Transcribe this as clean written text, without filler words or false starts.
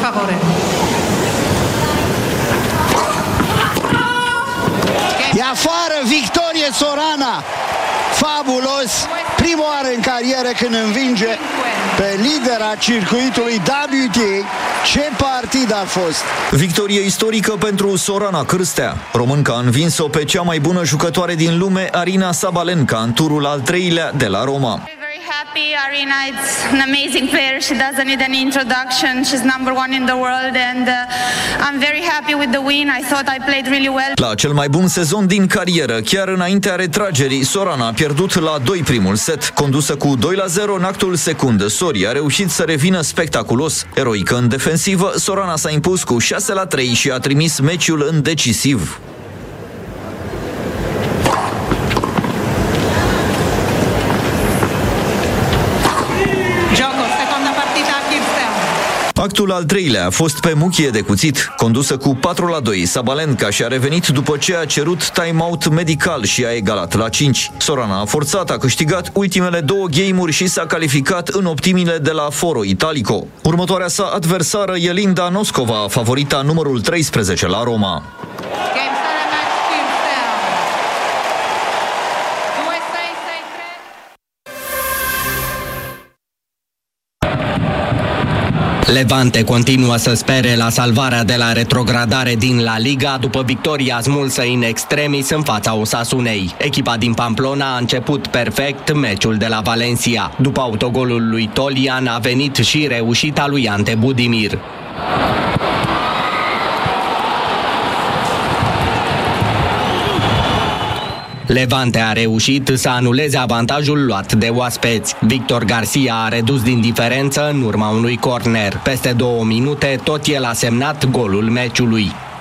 favore. E afară, victorie Sorana! Fabulos! Prima oară în carieră când învinge pe lidera circuitului WTA. Ce partid a fost! Victorie istorică pentru Sorana Cârstea. Românca a învins-o pe cea mai bună jucătoare din lume, Aryna Sabalenka, în turul al 3-lea de la Roma. Happy. Aryna is an amazing player. She doesn't need any introduction. She's number one in the world and I'm very happy with the win. I thought I played really well. La cel mai bun sezon din carieră, chiar înaintea retragerii, Sorana a pierdut la 2 primul set. Condusă cu 2-0 în actul secund, Sori a reușit să revină spectaculos. Eroică în defensivă, Sorana s-a impus cu 6-3 și a trimis meciul în decisiv. Actul al 3-lea a fost pe muchie de cuțit. Condusă cu 4-2, Sabalenka și-a revenit după ce a cerut time-out medical și a egalat la 5. Sorana a forțat, a câștigat ultimele 2 game-uri și s-a calificat în optimile de la Foro Italico. Următoarea sa adversară e Linda Noskova, favorita numărul 13 la Roma. Levante continuă să spere la salvarea de la retrogradare din La Liga după victoria smulsă in extremis în fața Osasunei. Echipa din Pamplona a început perfect meciul de la Valencia. După autogolul lui Tolian a venit și reușita lui Ante Budimir. Levante a reușit să anuleze avantajul luat de oaspeți. Victor Garcia a redus din diferență în urma unui corner. Peste 2 minute, tot el a semnat golul meciului.